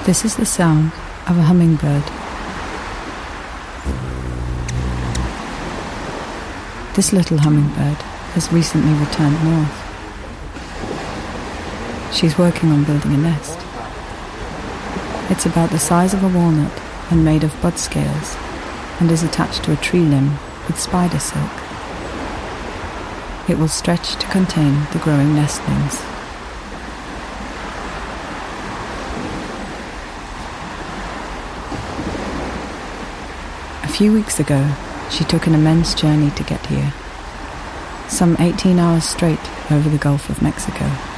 This is the sound of a hummingbird. This little hummingbird has recently returned north. She's working on building a nest. It's about the size of a walnut and made of bud scales, and is attached to a tree limb with spider silk. It will stretch to contain the growing nestlings. A few weeks ago, she took an immense journey to get here. Some 18 hours straight over the Gulf of Mexico.